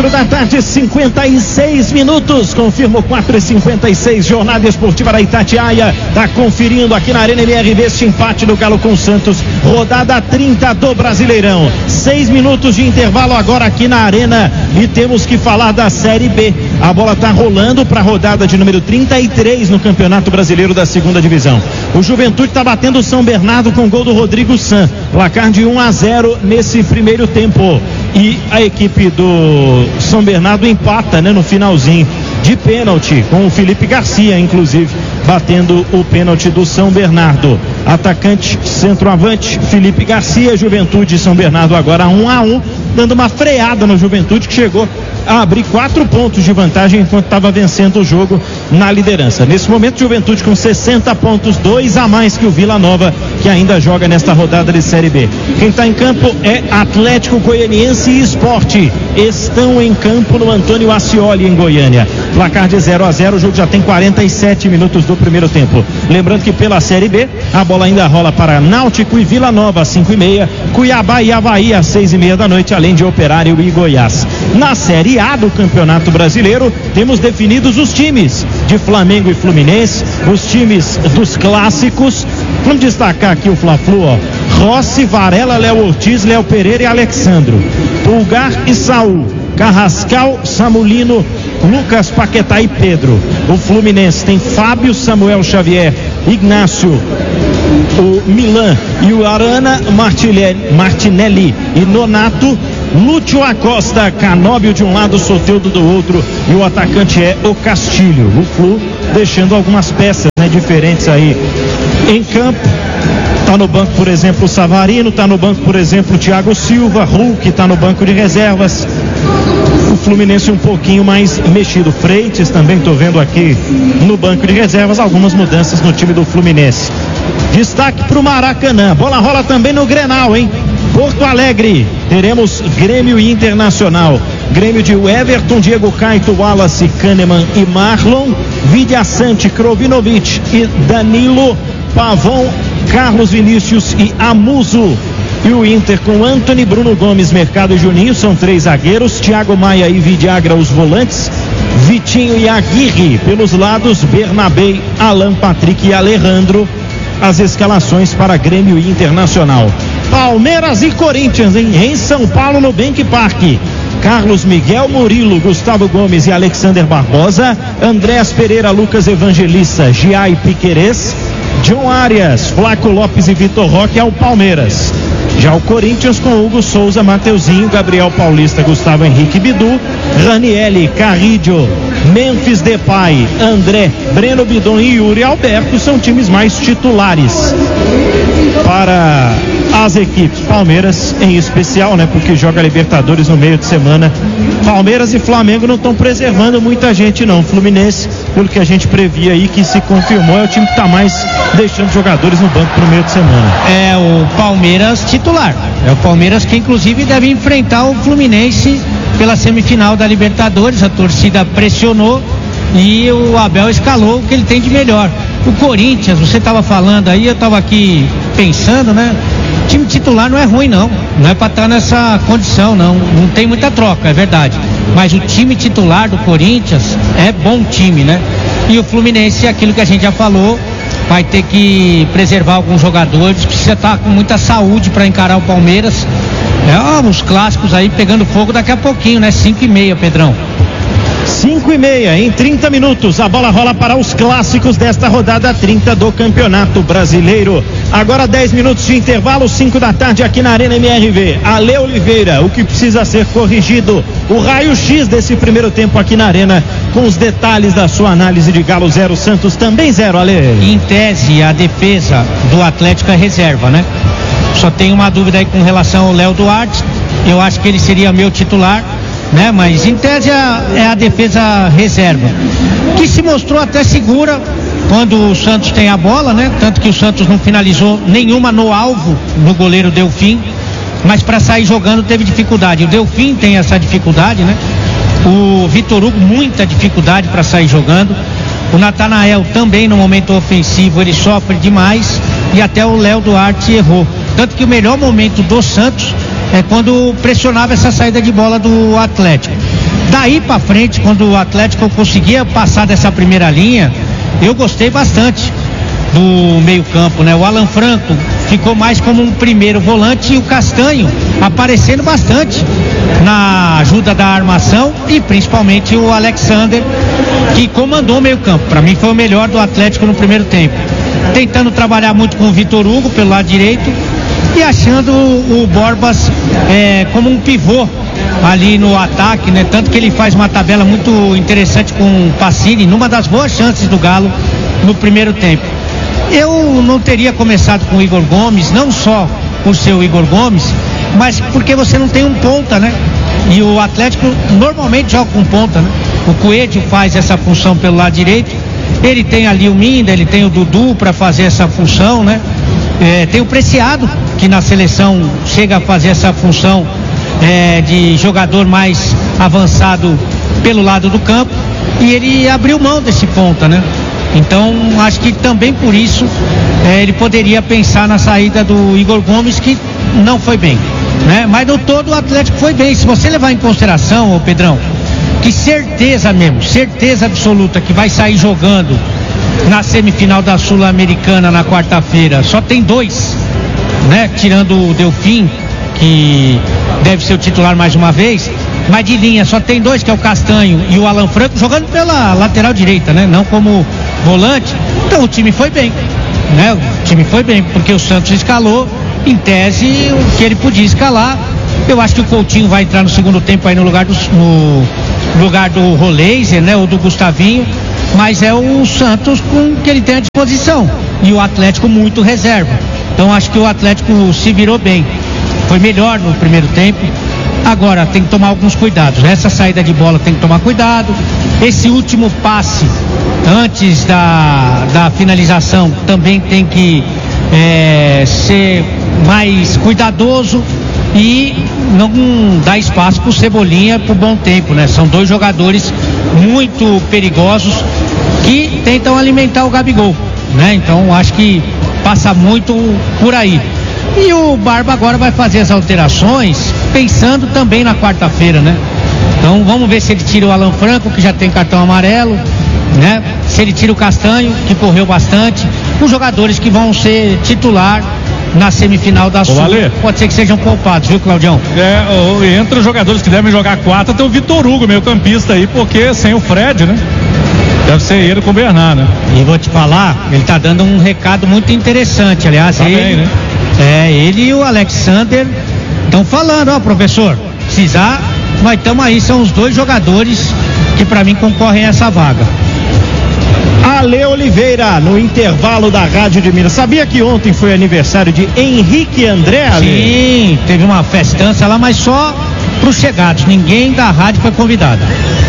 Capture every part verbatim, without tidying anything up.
quatro da tarde, cinquenta e seis minutos. Confirmo quatro e cinquenta e seis. Jornada Esportiva da Itatiaia. Tá conferindo aqui na Arena M R V este empate do Galo com o Santos. Rodada trinta do Brasileirão. Seis minutos de intervalo agora aqui na Arena. E temos que falar da Série B. A bola tá rolando para a rodada de número trinta e três no Campeonato Brasileiro da Segunda Divisão. O Juventude tá batendo o São Bernardo com gol do Rodrigo San. Placar de um a zero nesse primeiro tempo. E a equipe do São Bernardo empata, né, no finalzinho de pênalti, com o Felipe Garcia, inclusive, batendo o pênalti do São Bernardo. Atacante, centroavante, Felipe Garcia. Juventude e São Bernardo agora um a um, dando uma freada no Juventude, que chegou a abrir quatro pontos de vantagem enquanto estava vencendo o jogo na liderança. Nesse momento, Juventude com sessenta pontos, dois a mais que o Vila Nova, que ainda joga nesta rodada de Série B. Quem está em campo é Atlético Goianiense e Sport. Estão em campo no Antônio Ascioli, em Goiânia. Placar de zero a zero, o jogo já tem quarenta e sete minutos do primeiro tempo. Lembrando que pela Série B, a bola ainda rola para Náutico e Vila Nova, às cinco e meia, Cuiabá e Avaí, às seis e meia da noite, além de Operário e Goiás. Na Série A do Campeonato Brasileiro, temos definidos os times de Flamengo e Fluminense, os times dos clássicos. Vamos destacar aqui o Fla-Flu, ó. Rossi, Varela, Léo Ortiz, Léo Pereira e Alexandro. Pulgar e Saul. Carrascal, Samulino, Lucas Paquetá e Pedro. O Fluminense tem Fábio, Samuel Xavier, Ignácio, o Milan e o Arana, Martinelli e Nonato, Lúcio Acosta, Canóbio de um lado, Soteldo do outro, e o atacante é o Castilho. O Flu deixando algumas peças, né, diferentes aí em campo. Tá no banco, por exemplo, o Savarino, tá no banco, por exemplo, o Thiago Silva, Hulk tá no banco de reservas. O Fluminense um pouquinho mais mexido. Freitas também tô vendo aqui no banco de reservas, algumas mudanças no time do Fluminense. Destaque pro Maracanã. Bola rola também no Grenal, hein? Porto Alegre, teremos Grêmio e Internacional. Grêmio de Everton, Diego Caito, Wallace, Kahneman e Marlon, Vidia Sante, Krovinovic e Danilo, Pavon, Carlos Vinícius e Amuso. E o Inter com Antony, Bruno Gomes, Mercado e Juninho, são três zagueiros. Thiago Maia e Vidiagra, os volantes. Vitinho e Aguirre pelos lados. Bernabé, Alan Patrick e Alejandro. As escalações para Grêmio e Internacional. Palmeiras e Corinthians, hein? Em São Paulo, no Bank Park. Carlos Miguel, Murilo, Gustavo Gomes e Alexander Barbosa. Andréas Pereira, Lucas Evangelista, Giai Piquerez. John Arias, Flaco Lopes e Vitor Roque ao Palmeiras. Já o Corinthians com Hugo Souza, Mateuzinho, Gabriel Paulista, Gustavo Henrique Bidu, Ranielli, Carrillo, Memphis Depay, André, Breno Bidon e Yuri Alberto são times mais titulares para as equipes. Palmeiras em especial, né, porque joga Libertadores no meio de semana. Palmeiras e Flamengo não estão preservando muita gente não. Fluminense, pelo que a gente previa aí, que se confirmou, é o time que está mais deixando jogadores no banco pro meio de semana. É o Palmeiras titular, é o Palmeiras que inclusive deve enfrentar o Fluminense pela semifinal da Libertadores. A torcida pressionou e o Abel escalou o que ele tem de melhor. O Corinthians, você estava falando aí, eu estava aqui pensando, né? O time titular não é ruim não, não é para estar nessa condição não, não tem muita troca, é verdade, mas o time titular do Corinthians é bom time, né? E o Fluminense, aquilo que a gente já falou, vai ter que preservar alguns jogadores, precisa estar com muita saúde para encarar o Palmeiras. É, ó, os clássicos aí pegando fogo daqui a pouquinho, né? cinco e meia, Pedrão. cinco e meia, em trinta minutos, a bola rola para os clássicos desta rodada trinta do Campeonato Brasileiro. Agora dez minutos de intervalo, cinco da tarde aqui na Arena M R V. Ale Oliveira, o que precisa ser corrigido? O raio-x desse primeiro tempo aqui na Arena, com os detalhes da sua análise de Galo zero, Santos também zero, Ale. Em tese, a defesa do Atlético é reserva, né? Só tenho uma dúvida aí com relação ao Léo Duarte. Eu acho que ele seria meu titular, né? Mas em tese é, é a defesa reserva, que se mostrou até segura quando o Santos tem a bola, né? Tanto que o Santos não finalizou nenhuma no alvo no goleiro Delfim, mas para sair jogando teve dificuldade. O Delfim tem essa dificuldade, né? O Vitor Hugo, muita dificuldade para sair jogando. O Natanael também no momento ofensivo ele sofre demais, e até o Léo Duarte errou. Tanto que o melhor momento do Santos é quando pressionava essa saída de bola do Atlético. Daí pra frente, quando o Atlético conseguia passar dessa primeira linha, eu gostei bastante do meio campo, né? O Alan Franco ficou mais como um primeiro volante e o Castanho aparecendo bastante na ajuda da armação, e principalmente o Alexander, que comandou o meio campo. Para mim foi o melhor do Atlético no primeiro tempo, tentando trabalhar muito com o Vitor Hugo pelo lado direito e achando o, o Borbas é, como um pivô ali no ataque, né? Tanto que ele faz uma tabela muito interessante com o Pacini, numa das boas chances do Galo no primeiro tempo. Eu não teria começado com o Igor Gomes, não só por ser o Igor Gomes, mas porque você não tem um ponta, né? E o Atlético normalmente joga com ponta, né? O Coelho faz essa função pelo lado direito, ele tem ali o Minda, ele tem o Dudu para fazer essa função, né? É, tem o Preciado, que na seleção chega a fazer essa função é, de jogador mais avançado pelo lado do campo, e ele abriu mão desse ponta, né? Então acho que também por isso é, ele poderia pensar na saída do Igor Gomes, que não foi bem, né? Mas no todo o Atlético foi bem. Se você levar em consideração, ô Pedrão, que certeza mesmo, certeza absoluta que vai sair jogando na semifinal da Sul-Americana na quarta-feira, só tem dois, né? Tirando o Delfim, que deve ser o titular mais uma vez, mas de linha só tem dois, que é o Castanho e o Alan Franco, jogando pela lateral direita, né? Não como volante. Então o time foi bem, né? O time foi bem, porque o Santos escalou, em tese, o que ele podia escalar. Eu acho que o Coutinho vai entrar no segundo tempo aí no lugar do, no lugar do Roleiser, né? Ou do Gustavinho, mas é o Santos com o que ele tem à disposição, e o Atlético muito reserva. Então acho que o Atlético se virou bem, foi melhor no primeiro tempo. Agora tem que tomar alguns cuidados. Essa saída de bola tem que tomar cuidado. Esse último passe antes da, da finalização também tem que é, ser mais cuidadoso e não dar espaço para o Cebolinha por bom tempo, né? São dois jogadores muito perigosos que tentam alimentar o Gabigol, né? Então acho que passa muito por aí. E o Barba agora vai fazer as alterações pensando também na quarta-feira, né? Então vamos ver se ele tira o Alan Franco, que já tem cartão amarelo, né? Se ele tira o Castanho, que correu bastante, os jogadores que vão ser titular na semifinal da Sul. Valeu. Pode ser que sejam poupados, viu, Claudião? É, entre os jogadores que devem jogar quarta tem o Vitor Hugo, meio campista aí, porque sem o Fred, né? Deve ser ele com o Bernard, né? E vou te falar, ele tá dando um recado muito interessante, aliás, tá ele, bem, né? É, ele e o Alexander estão falando, ó, professor, precisar, nós estamos aí, são os dois jogadores que pra mim concorrem a essa vaga. Ale Oliveira, no intervalo da Rádio de Minas. Sabia que ontem foi aniversário de Henrique André, Ale? Sim, teve uma festança lá, mas só pros chegados, ninguém da rádio foi convidado.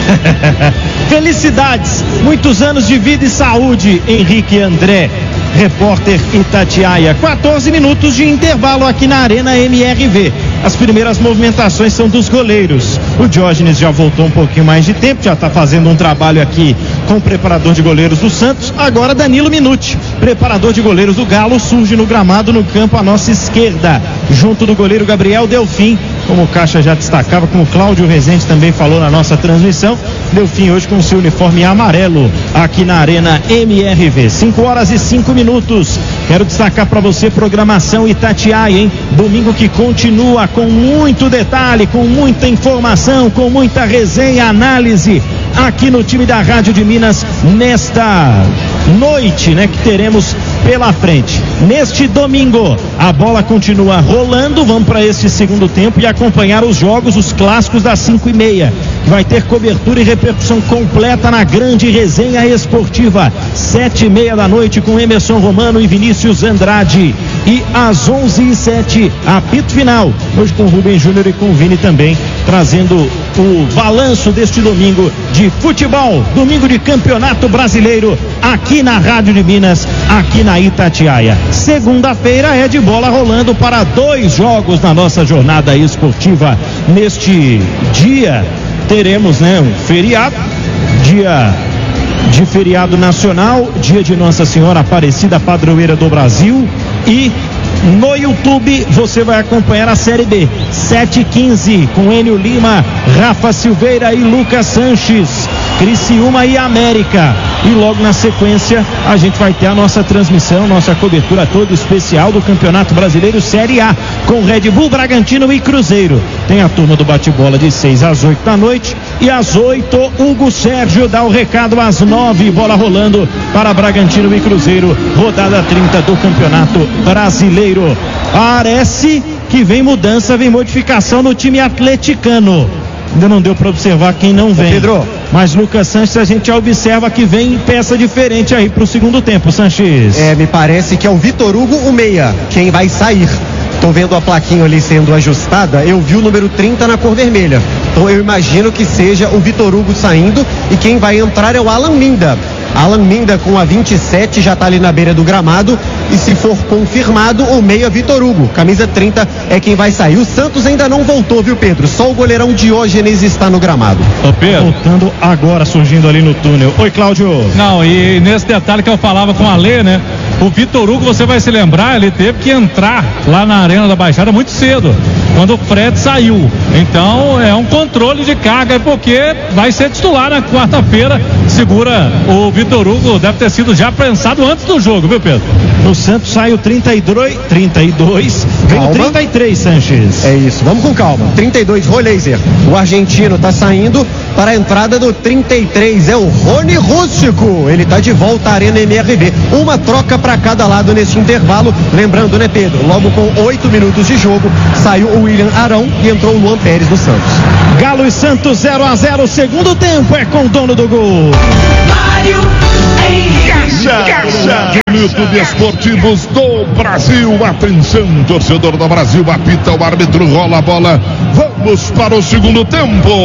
Felicidades, muitos anos de vida e saúde, Henrique André. Repórter Itatiaia. quatorze minutos de intervalo aqui na Arena M R V. As primeiras movimentações são dos goleiros. O Diógenes já voltou um pouquinho mais de tempo, já está fazendo um trabalho aqui com o preparador de goleiros do Santos. Agora Danilo Minuti, preparador de goleiros do Galo, surge no gramado no campo à nossa esquerda, junto do goleiro Gabriel Delfim. Como o Caixa já destacava, como o Cláudio Rezende também falou na nossa transmissão, Delfim hoje com seu uniforme amarelo aqui na Arena M R V. cinco horas e cinco minutos. Quero destacar para você programação Itatiaia, hein? Domingo que continua com muito detalhe, com muita informação, com muita resenha, análise aqui no time da Rádio de Minas nesta noite, né, que teremos pela frente. Neste domingo, a bola continua rolando. Vamos para este segundo tempo e acompanhar os jogos, os clássicos das cinco e meia, que vai ter cobertura e repercussão completa na grande resenha esportiva. Sete e meia da noite com Emerson Romano e Vinícius Andrade. E às onze e sete, apito final. Hoje com Rubem Júnior e com Vini também, trazendo o balanço deste domingo de futebol. Domingo de Campeonato Brasileiro aqui na Rádio de Minas, aqui na Itatiaia. Segunda-feira é de bola rolando para dois jogos na nossa jornada esportiva. Neste dia teremos, né, um feriado, dia de feriado nacional, dia de Nossa Senhora Aparecida, padroeira do Brasil, e No YouTube você vai acompanhar a Série B, sete e quinze, com Enio Lima, Rafa Silveira e Lucas Sanches, Criciúma e América. E logo na sequência a gente vai ter a nossa transmissão, nossa cobertura toda especial do Campeonato Brasileiro Série A, com Red Bull, Bragantino e Cruzeiro. Tem a turma do bate-bola de seis às oito da noite, e às oito Hugo Sérgio dá o recado às nove, bola rolando para Bragantino e Cruzeiro, rodada trinta do Campeonato Brasileiro. Parece que vem mudança, vem modificação no time atleticano. Ainda não deu para observar quem não vem. Ô Pedro, mas Lucas Sanches, a gente já observa que vem peça diferente aí pro segundo tempo, Sanches. É, me parece que é o Vitor Hugo, o meia, quem vai sair. Tô vendo a plaquinha ali sendo ajustada, eu vi o número trinta na cor vermelha. Então eu imagino que seja o Vitor Hugo saindo, e quem vai entrar é o Alan Minda. Alan Minda com a vinte e sete já tá ali na beira do gramado, e se for confirmado, o meia Vitor Hugo, camisa trinta, é quem vai sair. O Santos ainda não voltou, viu, Pedro? Só o goleirão Diógenes está no gramado. Ô Pedro, voltando agora, surgindo ali no túnel. Oi, Cláudio. Não, e nesse detalhe que eu falava com a Lê, né? O Vitor Hugo, você vai se lembrar, ele teve que entrar lá na Arena da Baixada muito cedo, quando o Fred saiu. Então é um controle de carga, porque vai ser titular na quarta-feira. Segura o Vitor Hugo, deve ter sido já pensado antes do jogo, viu, Pedro? No Santos sai o trinta e dois, trinta e dois, vem o trinta e três, Sanches. É isso, vamos com calma. trinta e dois, Roleiser. O argentino tá saindo para a entrada do trinta e três, é o Rony Rústico. Ele tá de volta à Arena M R V. Uma troca para cada lado neste intervalo. Lembrando, né, Pedro? Logo com oito minutos de jogo, saiu o William Arão e entrou o Luan Pérez do Santos. Galo e Santos zero a zero, segundo tempo é com o dono do gol. Mário Caixa, Caixa. No YouTube Esportivos do Brasil. Atenção, torcedor do Brasil, apita o árbitro, rola a bola. Vamos para o segundo tempo.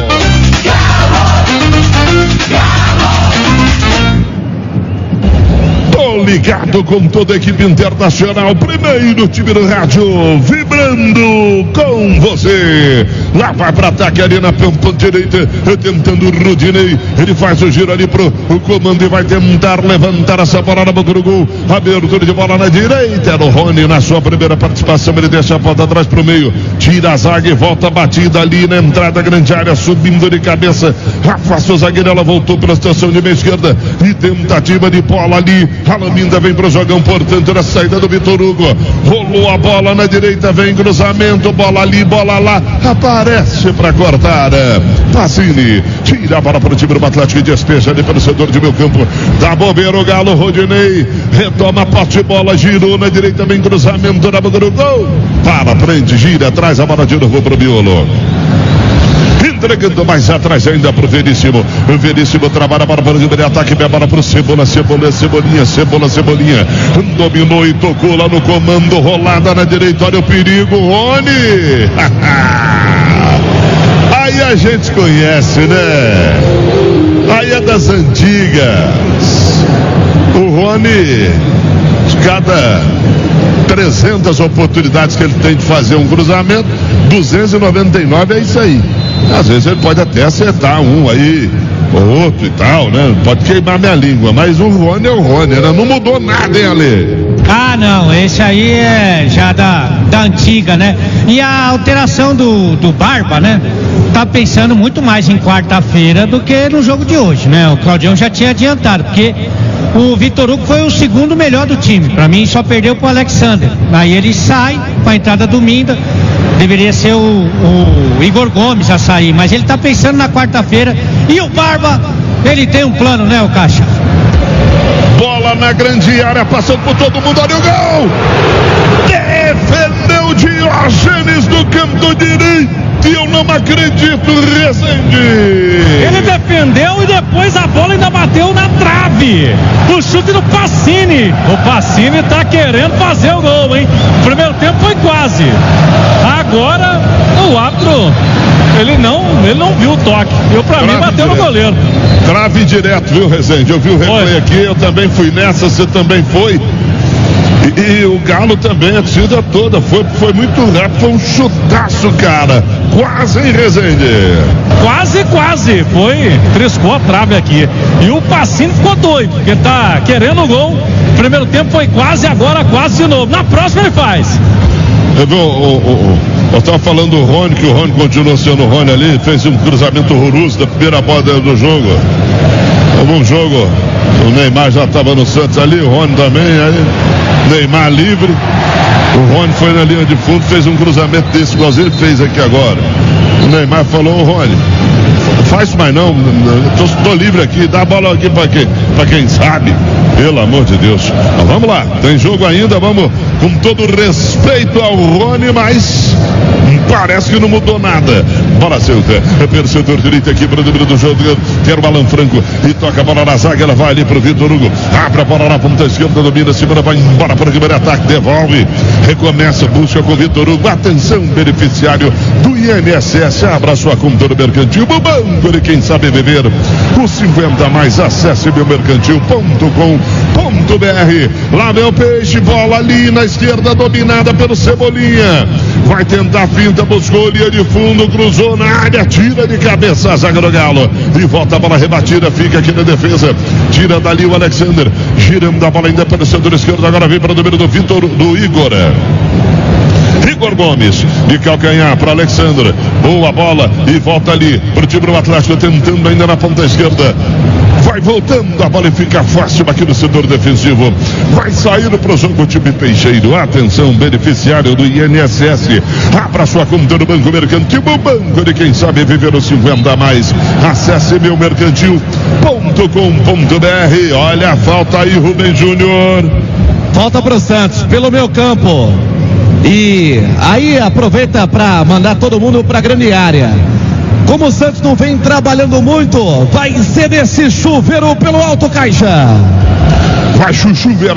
Tô ligado com toda a equipe internacional. Primeiro time do rádio, vibrando com você. Lá vai para ataque ali na ponta direita, tentando o Rudinei. Ele faz o giro ali pro o comando e vai tentar levantar essa bola na boca do gol. Abertura de bola na direita. Era o Rony na sua primeira participação. Ele deixa a ponta atrás pro meio, tira a zaga e volta a batida ali na entrada grande área, subindo de cabeça. Afasta o zagueiro, ela voltou pela estação de meia esquerda e tentativa de bola ali. Alan Minda vem pro jogão, portanto, na saída do Vitor Hugo. Rolou a bola na direita, vem cruzamento, bola ali, bola lá. Aparece para cortar. Pacini tira a bola para o time do Atlético e despeja ali pelo setor de meio campo. Dá bobeira o Galo, Rodinei retoma a posse de bola, girou na direita, vem cruzamento na boca do gol. Para, prende, gira, traz a bola de novo pro Biolo. Entregando mais atrás ainda pro Veríssimo. O Veríssimo trabalha para o ataque, a bola pro Cebola, Cebola, Cebolinha, Cebola, Cebolinha. Dominou e tocou lá no comando, rolada na direita, olha o perigo, Rony. Aí a gente conhece, né? Aí é das antigas. O Rony, de cada trezentas oportunidades que ele tem de fazer um cruzamento, duzentos e noventa e nove é isso aí. Às vezes ele pode até acertar um aí, ou outro e tal, né? Pode queimar minha língua, mas o Rony é o Rony, né? Não mudou nada, hein, Ale? Ah, não, esse aí é já da, da antiga, né? E a alteração do, do Barba, né? Tá pensando muito mais em quarta-feira do que no jogo de hoje, né? O Claudião já tinha adiantado, porque o Vitor Hugo foi o segundo melhor do time. Pra mim só perdeu pro Alexander. Aí ele sai com a entrada do Minda. Deveria ser o, o Igor Gomes a sair, mas ele tá pensando na quarta-feira. E o Barba, ele tem um plano, né, o Caixa? Bola na grande área, passando por todo mundo, olha o gol! Defendeu Diógenes do canto direito. Eu não acredito, Rezende. Ele defendeu e depois a bola ainda bateu na trave. O chute do Pacini. O Pacini tá querendo fazer o gol, hein? O primeiro tempo foi quase. Agora o árbitro, ele não, ele não viu o toque. Eu pra Trave mim bateu direto no goleiro. Trave direto, viu, Rezende? Eu vi o replay foi. aqui, eu também fui nessa, você também foi. E, e o Galo também, a torcida toda, foi, foi muito rápido, foi um chutaço, cara. Quase, hein, Rezende? Quase, quase. Foi, triscou a trave aqui. E o Pacini ficou doido, porque tá querendo o gol. primeiro tempo foi quase, agora quase de novo. Na próxima ele faz. Eu, vi, o, o, o, eu tava falando do Rony, que o Rony continua sendo o Rony ali, fez um cruzamento horroroso da primeira bola do jogo. Algum jogo, o Neymar já estava no Santos ali, o Rony também, aí Neymar livre. O Rony foi na linha de fundo, fez um cruzamento desse, igualzinho ele fez aqui agora. O Neymar falou, ô Rony, faz mais não, tô, tô livre aqui, dá a bola aqui pra quem, pra quem sabe. Pelo amor de Deus. Mas vamos lá, tem jogo ainda, vamos com todo respeito ao Rony, mas parece que não mudou nada. Bola solta, é pelo setor direito aqui para o número do jogo, quer o Alan Franco e toca a bola na zaga, ela vai ali para o Vitor Hugo, abre a bola na ponta esquerda, domina, segura, vai embora para o primeiro ataque, devolve, recomeça, busca com o Vitor Hugo, atenção, beneficiário do I N S S, abra sua conta no Mercantil, o banco de quem sabe viver, os cinquenta mais, acesse meu mercantil ponto com ponto b r. Lá meu peixe, bola ali na esquerda, dominada pelo Cebolinha, vai tentar finta, buscou linha de fundo, cruzou na área, tira de cabeça a zaga do Galo e volta a bola rebatida, fica aqui na defesa, tira dali o Alexander, girando a bola ainda pelo setor esquerdo, agora vem para o número do Vitor, do Igor Igor Gomes, de calcanhar para Alexander, boa bola e volta ali para o time do Atlético, tentando ainda na ponta esquerda, vai voltando a bola e fica fácil aqui no setor defensivo, vai saindo para o jogo o time Peixeiro, atenção, beneficiário do I N S S, abra sua conta no Banco Mercantil, o banco de quem sabe viver os cinquenta a mais, acesse meu mercantil ponto com ponto b r. Olha, falta aí Rubem Júnior, falta para o Santos, pelo meu campo. E aí aproveita para mandar todo mundo para a grande área. Como o Santos não vem trabalhando muito, vai ser desse chuveiro pelo Alto Caixa. Vai chover